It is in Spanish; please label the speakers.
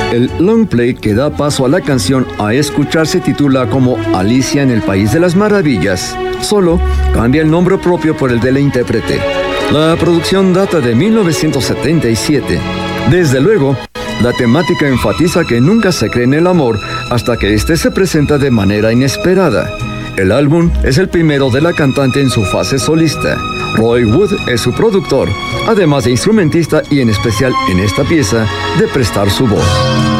Speaker 1: El long play que da paso a la canción a escuchar se titula como Alicia en el País de las Maravillas. Solo cambia el nombre propio por el de la intérprete. La producción data de 1977. Desde luego, la temática enfatiza que nunca se cree en el amor hasta que éste se presenta de manera inesperada. El álbum es el primero de la cantante en su fase solista. Roy Wood es su productor, además de instrumentista y en especial en esta pieza, de prestar su voz.